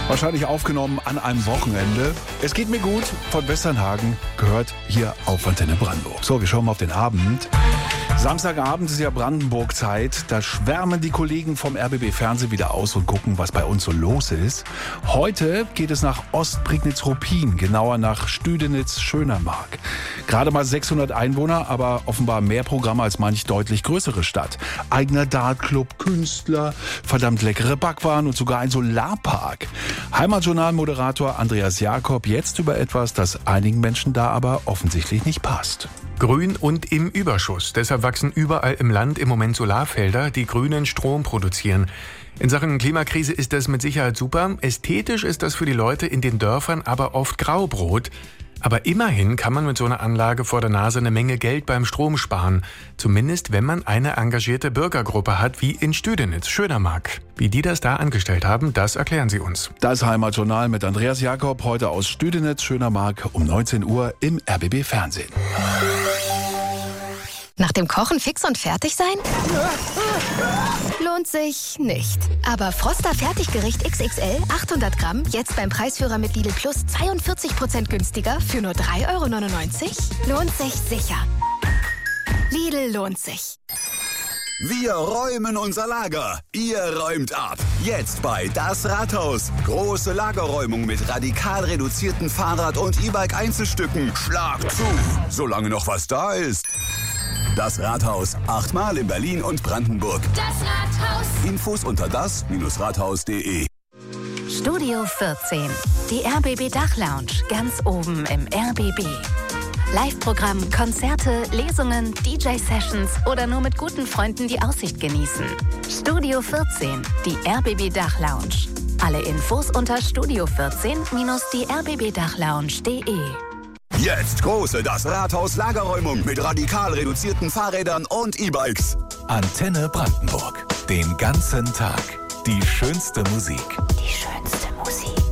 Wahrscheinlich aufgenommen an einem Wochenende. Es geht mir gut von Westernhagen, gehört hier auf Antenne Brandenburg. So, wir schauen mal auf den Abend. Samstagabend ist ja Brandenburg-Zeit. Da schwärmen die Kollegen vom RBB Fernsehen wieder aus und gucken, was bei uns so los ist. Heute geht es nach Ostprignitz-Ruppin, genauer nach Stüdenitz-Schönermark. Gerade mal 600 Einwohner, aber offenbar mehr Programme als manch deutlich größere Stadt. Eigener Dartclub, Künstler, verdammt leckere Backwaren und sogar ein Solarpark. Heimatjournal-Moderator Andreas Jakob jetzt über etwas, das einigen Menschen da aber offensichtlich nicht passt. Grün und im Überschuss. Deshalb wachsen überall im Land im Moment Solarfelder, die grünen Strom produzieren. In Sachen Klimakrise ist das mit Sicherheit super. Ästhetisch ist das für die Leute in den Dörfern aber oft Graubrot. Aber immerhin kann man mit so einer Anlage vor der Nase eine Menge Geld beim Strom sparen. Zumindest wenn man eine engagierte Bürgergruppe hat, wie in Stüdenitz, Schönermark. Wie die das da angestellt haben, das erklären sie uns. Das Heimatjournal mit Andreas Jakob, heute aus Stüdenitz, Schönermark um 19 Uhr im RBB Fernsehen. Nach dem Kochen fix und fertig sein? Lohnt sich nicht. Aber Froster Fertiggericht XXL 800 Gramm jetzt beim Preisführer mit Lidl Plus 42% günstiger für nur 3,99 €? Lohnt sich sicher. Lidl lohnt sich. Wir räumen unser Lager. Ihr räumt ab. Jetzt bei Das Rathaus. Große Lagerräumung mit radikal reduzierten Fahrrad- und E-Bike-Einzelstücken. Schlag zu, solange noch was da ist. Das Rathaus. 8-mal in Berlin und Brandenburg. Das Rathaus. Infos unter das-rathaus.de. Studio 14. Die RBB Dachlounge. Ganz oben im RBB. Live-Programm, Konzerte, Lesungen, DJ-Sessions oder nur mit guten Freunden die Aussicht genießen. Studio 14. Die RBB Dachlounge. Alle Infos unter studio14-die-rbbdachlounge.de. Jetzt große Das Rathaus Lagerräumung mit radikal reduzierten Fahrrädern und E-Bikes. Antenne Brandenburg. Den ganzen Tag. Die schönste Musik. Die schönste Musik.